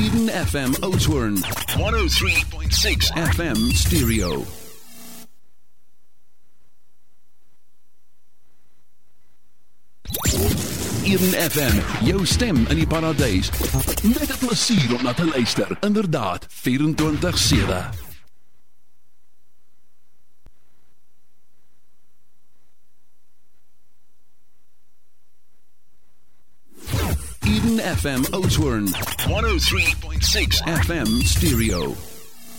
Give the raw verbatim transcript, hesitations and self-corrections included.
Eden F M Oudtshoorn, one oh three point six F M stereo. Eden F M, jou stem in die paradijs. Net 'n plesier om na te luister. Inderdaad, vierentwintig sewe. Eden F M Oudtshoorn, one oh three point six F M stereo.